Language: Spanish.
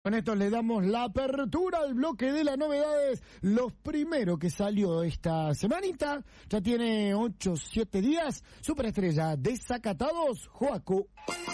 Con esto le damos la apertura al bloque de las novedades. Los primero que salió esta semanita, ya tiene 8 o 7 días, superestrella Desacatados, Joaco.